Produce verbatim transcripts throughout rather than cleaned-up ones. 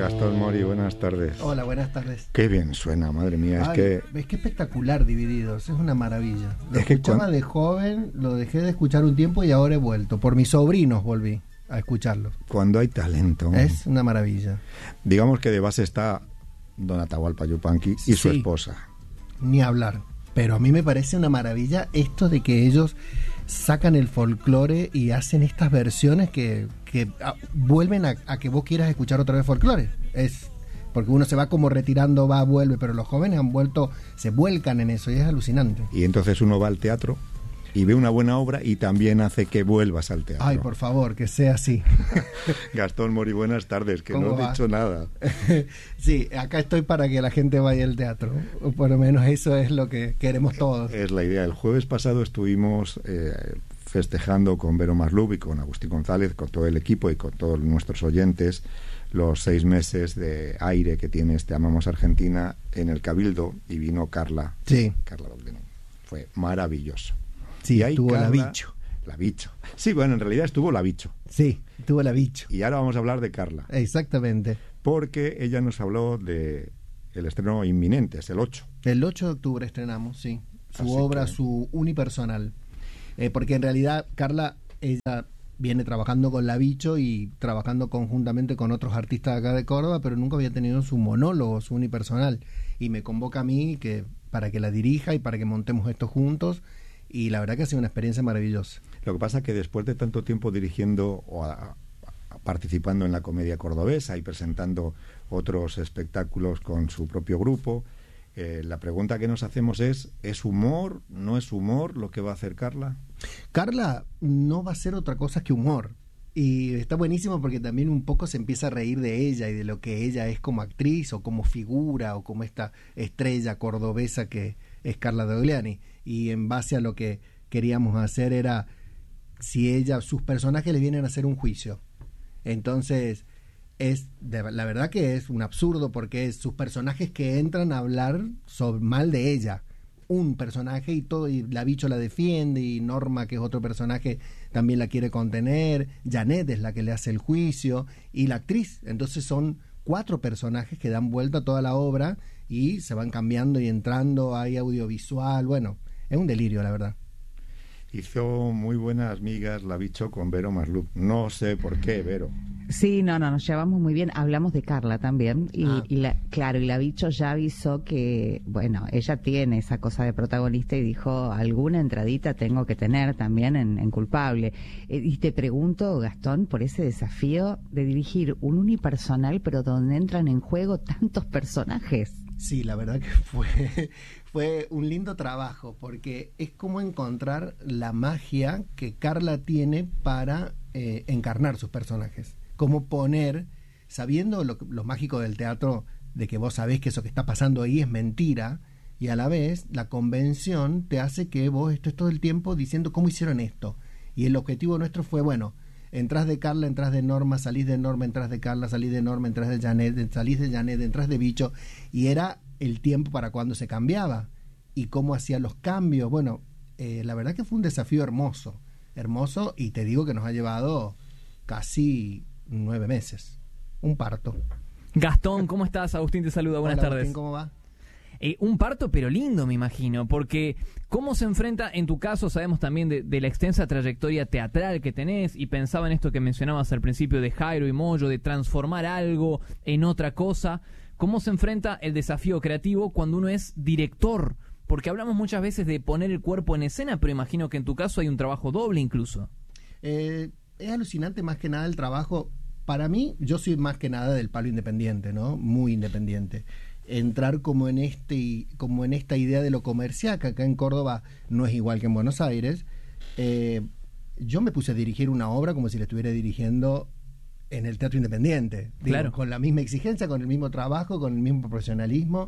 Gastón Mori, buenas tardes. Hola, buenas tardes. Qué bien suena, madre mía. Ay, es que es que espectacular Divididos, es una maravilla. Lo es que escuchaba cuan... de joven, lo dejé de escuchar un tiempo y ahora he vuelto. Por mis sobrinos volví a escucharlo. Cuando hay talento. Es una maravilla. Digamos que de base está Don Atahualpa Yupanqui y su sí, esposa. Ni hablar. Pero a mí me parece una maravilla esto de que ellos sacan el folclore y hacen estas versiones que, que a, vuelven a, a que vos quieras escuchar otra vez folclore. Es porque uno se va como retirando, va, vuelve, pero los jóvenes han vuelto, se vuelcan en eso y es alucinante. Y entonces uno va al teatro y ve una buena obra y también hace que vuelvas al teatro. Ay, por favor, que sea así. Gastón Mori, buenas tardes, que no he dicho nada. Sí, acá estoy para que la gente vaya al teatro, o por lo menos eso es lo que queremos todos. Es la idea. El jueves pasado estuvimos eh, festejando con Vero Maslub y con Agustín González, con todo el equipo y con todos nuestros oyentes, los seis meses de aire que tiene este Amamos Argentina en el Cabildo, y vino Carla. Sí. Carla Dolbeno. Fue maravilloso. Sí, y ahí estuvo Carla, la bicho. La bicho. Sí, bueno, en realidad estuvo la bicho. Sí, estuvo la bicho. Y ahora vamos a hablar de Carla. Exactamente. Porque ella nos habló de el estreno inminente, es el ocho. El ocho de octubre estrenamos, sí. Su Así obra, que... su unipersonal. Eh, porque en realidad Carla, ella viene trabajando con la bicho y trabajando conjuntamente con otros artistas acá de Córdoba, pero nunca había tenido su monólogo, su unipersonal. Y me convoca a mí que para que la dirija y para que montemos esto juntos. Y la verdad que ha sido una experiencia maravillosa. Lo que pasa es que después de tanto tiempo dirigiendo o a, a, participando en la comedia cordobesa y presentando otros espectáculos con su propio grupo, eh, la pregunta que nos hacemos es, ¿es humor, no es humor lo que va a hacer Carla? Carla no va a ser otra cosa que humor. Y está buenísimo porque también un poco se empieza a reír de ella y de lo que ella es como actriz o como figura o como esta estrella cordobesa que es Carla Dogliani. Y en base a lo que queríamos hacer era si ella, sus personajes le vienen a hacer un juicio. Entonces es de, la verdad que es un absurdo porque es sus personajes que entran a hablar sobre, mal de ella. Un personaje y todo, y la bicho la defiende, y Norma, que es otro personaje, también la quiere contener, Janet es la que le hace el juicio, y la actriz. Entonces son cuatro personajes que dan vuelta a toda la obra y se van cambiando y entrando, hay audiovisual, bueno, es un delirio, la verdad. Hizo muy buenas migas la bicho con Vero Maslub. No sé por qué, Vero. Sí, no, no, nos llevamos muy bien. Hablamos de Carla también. Y, ah. y la, claro, y la bicho ya avisó que, bueno, ella tiene esa cosa de protagonista y dijo, alguna entradita tengo que tener también en, en Culpable. Eh, y te pregunto, Gastón, por ese desafío de dirigir un unipersonal, pero donde entran en juego tantos personajes. Sí, la verdad que fue, fue un lindo trabajo, porque es como encontrar la magia que Carla tiene para eh, encarnar sus personajes. Cómo poner, sabiendo lo, lo mágico del teatro, de que vos sabés que eso que está pasando ahí es mentira, y a la vez la convención te hace que vos estés todo el tiempo diciendo cómo hicieron esto. Y el objetivo nuestro fue, bueno, entrás de Carla, entrás de Norma, salís de Norma, entrás de Carla, salís de Norma, entrás de Janet, salís de Janet, entrás de bicho, y era el tiempo para cuando se cambiaba y cómo hacía los cambios. Bueno, eh, la verdad que fue un desafío hermoso, hermoso, y te digo que nos ha llevado casi nueve meses, un parto. Gastón, ¿cómo estás? Agustín te saluda, buenas Hola, tardes. Agustín, ¿cómo va? Eh, un parto pero lindo, me imagino, porque cómo se enfrenta, en tu caso sabemos también de, de la extensa trayectoria teatral que tenés, y pensaba en esto que mencionabas al principio de Jairo y Moyo, de transformar algo en otra cosa. ¿Cómo se enfrenta el desafío creativo cuando uno es director? Porque hablamos muchas veces de poner el cuerpo en escena, pero imagino que en tu caso hay un trabajo doble incluso. Eh, es alucinante más que nada el trabajo. Para mí, yo soy más que nada del palo independiente, ¿no? Muy independiente. Entrar como en este como en esta idea de lo comercial, que acá en Córdoba no es igual que en Buenos Aires. Eh, yo me puse a dirigir una obra como si la estuviera dirigiendo en el teatro independiente, digo, claro, con la misma exigencia, con el mismo trabajo, con el mismo profesionalismo,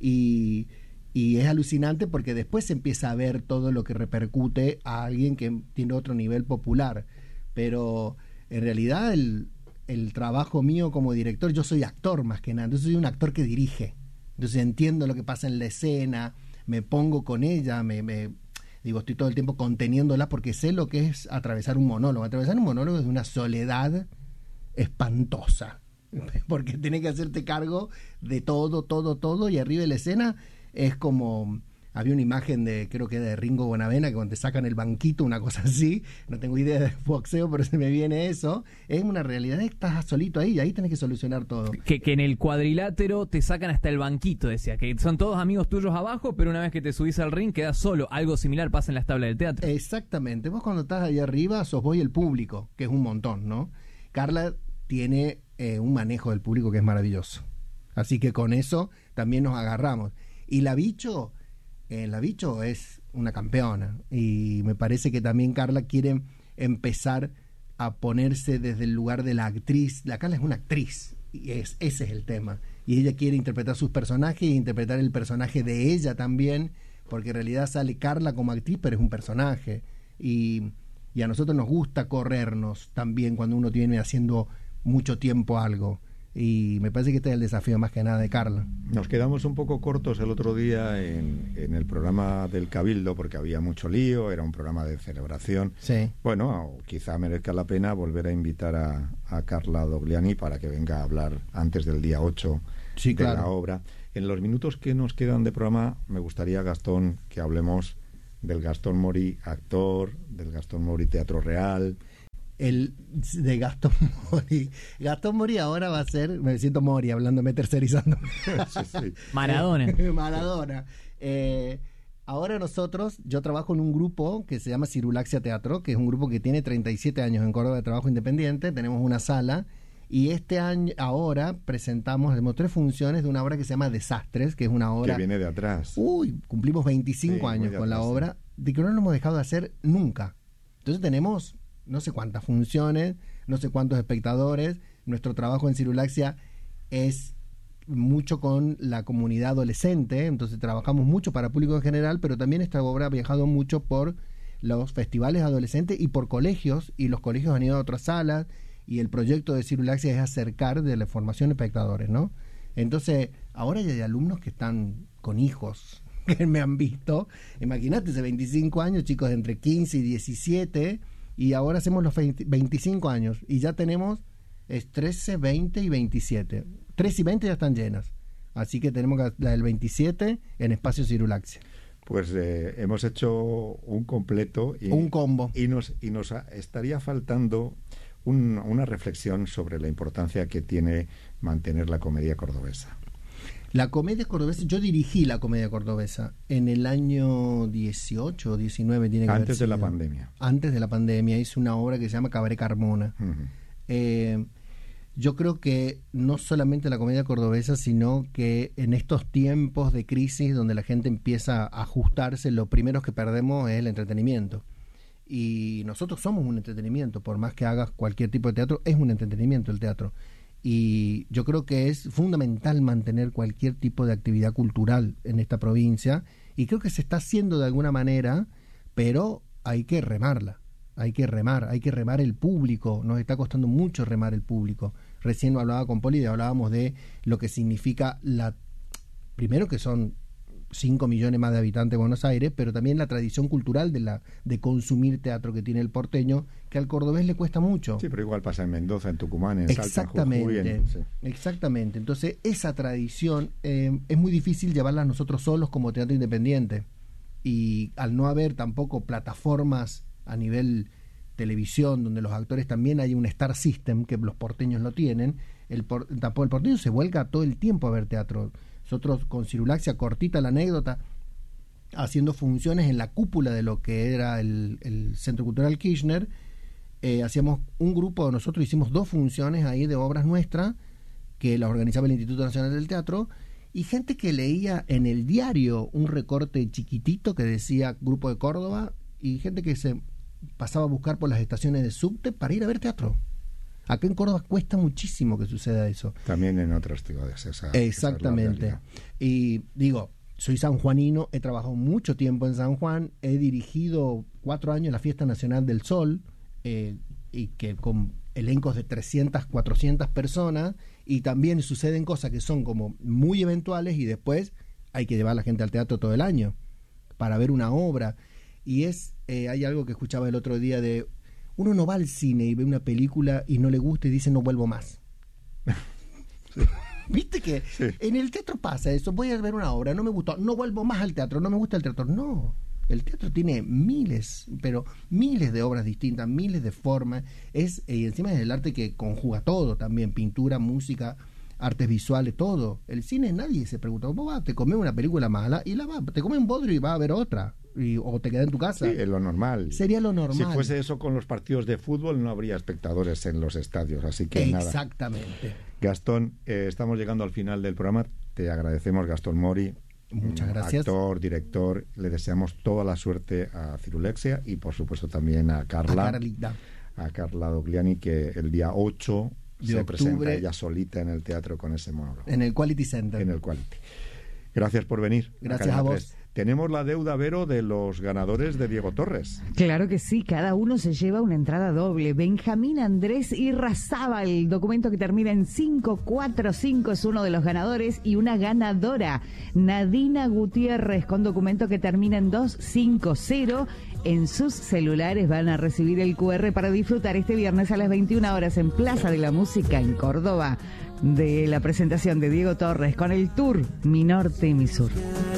y, y es alucinante porque después se empieza a ver todo lo que repercute a alguien que tiene otro nivel popular, pero en realidad el, el trabajo mío como director, yo soy actor más que nada, entonces soy un actor que dirige, entonces entiendo lo que pasa en la escena, me pongo con ella, me, me digo, estoy todo el tiempo conteniéndola porque sé lo que es atravesar un monólogo. Atravesar un monólogo es una soledad espantosa, porque tenés que hacerte cargo de todo, todo, todo, y arriba de la escena es como... Había una imagen de, creo que de Ringo Bonavena, que cuando te sacan el banquito, una cosa así, no tengo idea de boxeo, pero se me viene eso. Es una realidad, estás solito ahí, y ahí tenés que solucionar todo. Que, que en el cuadrilátero te sacan hasta el banquito, decía, que son todos amigos tuyos abajo, pero una vez que te subís al ring quedas solo. Algo similar pasa en las tablas del teatro. Exactamente, vos cuando estás ahí arriba sos vos y el público, que es un montón, ¿no? Carla tiene eh, un manejo del público que es maravilloso. Así que con eso también nos agarramos. Y la Bicho... Eh, la Bicho es una campeona y me parece que también Carla quiere empezar a ponerse desde el lugar de la actriz. La Carla es una actriz y es, ese es el tema, y ella quiere interpretar sus personajes e interpretar el personaje de ella también, porque en realidad sale Carla como actriz, pero es un personaje, y, y a nosotros nos gusta corrernos también cuando uno viene haciendo mucho tiempo algo. Y me parece que este es el desafío más que nada de Carla. Nos quedamos un poco cortos el otro día en, en el programa del Cabildo porque había mucho lío, era un programa de celebración. Sí. Bueno, quizá merezca la pena volver a invitar a, a Carla Dogliani para que venga a hablar antes del día ocho sí, de claro. la obra. En los minutos que nos quedan de programa me gustaría, Gastón, que hablemos del Gastón Mori actor, del Gastón Mori Teatro Real... El de Gastón Mori. Gastón Mori ahora va a ser, me siento Mori hablándome, tercerizando. Sí, sí. Maradona. Maradona. Eh, ahora nosotros, yo trabajo en un grupo que se llama Cirulaxia Teatro, que es un grupo que tiene treinta y siete años en Córdoba de trabajo independiente. Tenemos una sala y este año, ahora presentamos, tenemos tres funciones de una obra que se llama Desastres, que es una obra... Que viene de atrás. Uy, cumplimos veinticinco Sí, años muy con la atrás, obra, de que no lo hemos dejado de hacer nunca. Entonces tenemos... no sé cuántas funciones, no sé cuántos espectadores. Nuestro trabajo en Cirulaxia es mucho con la comunidad adolescente, entonces trabajamos mucho para público en general, pero también esta obra ha viajado mucho por los festivales adolescentes y por colegios, y los colegios han ido a otras salas, y el proyecto de Cirulaxia es acercar de la formación de espectadores, ¿no? Entonces, ahora ya hay alumnos que están con hijos, que me han visto. Imagínate, hace veinticinco años, chicos de entre quince y diecisiete... y ahora hacemos los veinte, veinticinco años y ya tenemos es trece, veinte y veintisiete. trece y veinte ya están llenas, así que tenemos la del veintisiete en Espacio Cirulaxia. Pues eh, hemos hecho un completo y, un combo y nos, y nos estaría faltando un, una reflexión sobre la importancia que tiene mantener la comedia cordobesa. La comedia cordobesa, yo dirigí la comedia cordobesa en el año dieciocho o diecinueve, tiene que haber Antes de sido. la pandemia. Antes de la pandemia, hice una obra que se llama Cabaret Carmona. Uh-huh. Eh, yo creo que no solamente la comedia cordobesa, sino que en estos tiempos de crisis donde la gente empieza a ajustarse, lo primero que perdemos es el entretenimiento. Y nosotros somos un entretenimiento, por más que hagas cualquier tipo de teatro, es un entretenimiento el teatro. Y yo creo que es fundamental mantener cualquier tipo de actividad cultural en esta provincia, y creo que se está haciendo de alguna manera, pero hay que remarla, hay que remar, hay que remar el público, nos está costando mucho remar el público. Recién hablaba con Poli y hablábamos de lo que significa la, primero que son cinco millones más de habitantes de Buenos Aires, pero también la tradición cultural de la de consumir teatro que tiene el porteño, que al cordobés le cuesta mucho. Sí, pero igual pasa en Mendoza, en Tucumán, en Salta, exactamente, en Jujuy, en, sí. Exactamente. Entonces, esa tradición eh, es muy difícil llevarla nosotros solos como teatro independiente. Y al no haber tampoco plataformas a nivel televisión, donde los actores también hay un star system, que los porteños lo tienen, el, por, tampoco el porteño se vuelca todo el tiempo a ver teatro. Nosotros con Cirulaxia, cortita la anécdota, haciendo funciones en la cúpula de lo que era el, el Centro Cultural Kirchner, eh, hacíamos un grupo, nosotros hicimos dos funciones ahí de obras nuestras, que las organizaba el Instituto Nacional del Teatro, y gente que leía en el diario un recorte chiquitito que decía Grupo de Córdoba, y gente que se pasaba a buscar por las estaciones de subte para ir a ver teatro. Acá en Córdoba cuesta muchísimo que suceda eso. También en otras ciudades. Esa, exactamente. Esa y digo, soy sanjuanino, he trabajado mucho tiempo en San Juan, he dirigido cuatro años la Fiesta Nacional del Sol, eh, y que con elencos de trescientas, cuatrocientas personas, y también suceden cosas que son como muy eventuales y después hay que llevar a la gente al teatro todo el año para ver una obra. Y es, eh, hay algo que escuchaba el otro día de... Uno no va al cine y ve una película y no le gusta y dice no vuelvo más. Viste que Sí. en el teatro pasa eso, voy a ver una obra, no me gustó, no vuelvo más al teatro, no me gusta el teatro. No, el teatro tiene miles, pero miles de obras distintas, miles de formas, es, y encima es el arte que conjuga todo también, pintura, música, artes visuales, todo. El cine nadie se pregunta, ¿cómo va? Te comes una película mala y la va, te comes un bodrio y va a ver otra, y, o te quedas en tu casa. Sí, es lo normal. Sería lo normal. Si fuese eso con los partidos de fútbol, no habría espectadores en los estadios, así que nada. Exactamente. Gastón, eh, estamos llegando al final del programa. Te agradecemos, Gastón Mori. Muchas mm, gracias. Actor, director. Le deseamos toda la suerte a Cirulexia y, por supuesto, también a Carla. A Carlita. A Carla Dogliani, que el día ocho De se octubre, presenta ella solita en el teatro con ese monólogo. En el Quality Center. En el Quality. Gracias por venir. Gracias Cadena a vos. tres. Tenemos la deuda, Vero, de los ganadores de Diego Torres. Claro que sí, cada uno se lleva una entrada doble. Benjamín Andrés Irrazábal, el documento que termina en cinco cuatro cinco es uno de los ganadores, y una ganadora, Nadina Gutiérrez, con documento que termina en dos cinco cero. En sus celulares van a recibir el cu erre para disfrutar este viernes a las veintiuna horas en Plaza de la Música en Córdoba de la presentación de Diego Torres con el tour Mi Norte y Mi Sur.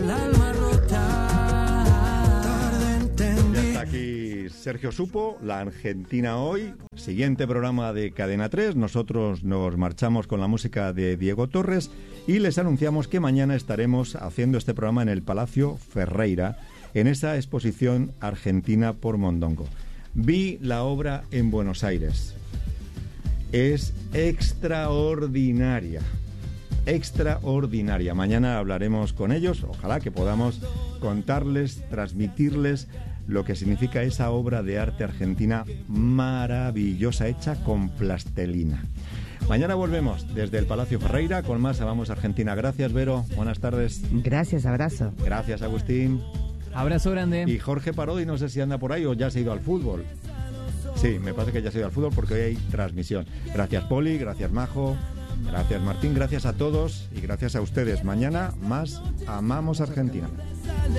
Ya está aquí Sergio Supo, La Argentina Hoy, siguiente programa de Cadena tres. Nosotros nos marchamos con la música de Diego Torres y les anunciamos que mañana estaremos haciendo este programa en el Palacio Ferreira, en esa exposición Argentina por Mondongo. Vi la obra en Buenos Aires. Es extraordinaria. Extraordinaria. Mañana hablaremos con ellos. Ojalá que podamos contarles, transmitirles lo que significa esa obra de arte argentina maravillosa, hecha con plastelina. Mañana volvemos desde el Palacio Ferreira con más Amamos Argentina. Gracias, Vero. Buenas tardes. Gracias, abrazo. Gracias, Agustín. Abrazo grande. Y Jorge Parodi, no sé si anda por ahí o ya se ha ido al fútbol. Sí, me parece que ya se ha ido al fútbol porque hoy hay transmisión. Gracias, Poli, gracias, Majo, gracias, Martín, gracias a todos y gracias a ustedes. Mañana más Amamos Argentina.